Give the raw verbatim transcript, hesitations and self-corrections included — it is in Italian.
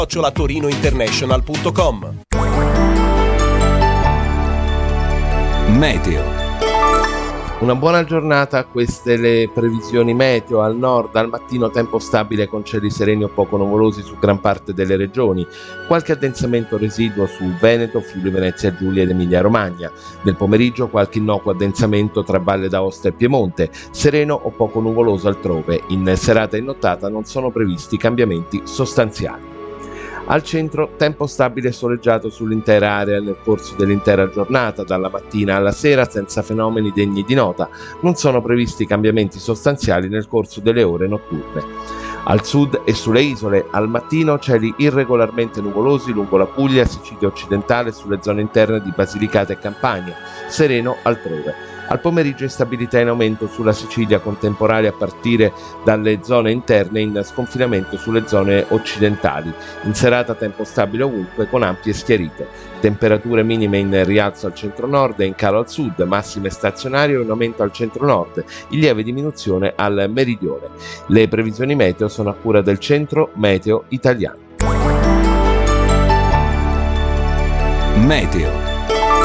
chiocciola torinointernational punto com. Meteo. Una buona giornata, queste le previsioni meteo. Al nord al mattino tempo stabile con cieli sereni o poco nuvolosi su gran parte delle regioni, qualche addensamento residuo su Veneto, Friuli Venezia Giulia ed Emilia Romagna. Nel pomeriggio qualche innocuo addensamento tra Valle d'Aosta e Piemonte, sereno o poco nuvoloso altrove. In serata e nottata non sono previsti cambiamenti sostanziali. Al centro tempo stabile e soleggiato sull'intera area nel corso dell'intera giornata, dalla mattina alla sera senza fenomeni degni di nota. Non sono previsti cambiamenti sostanziali nel corso delle ore notturne. Al sud e sulle isole al mattino cieli irregolarmente nuvolosi lungo la Puglia, Sicilia occidentale e sulle zone interne di Basilicata e Campania, sereno altrove. Al pomeriggio instabilità in aumento sulla Sicilia con temporali a partire dalle zone interne in sconfinamento sulle zone occidentali. In serata tempo stabile ovunque con ampie schiarite. Temperature minime in rialzo al centro-nord e in calo al sud, massime stazionarie o in aumento al centro-nord, in lieve diminuzione al meridione. Le previsioni meteo sono a cura del Centro Meteo Italiano. Meteo.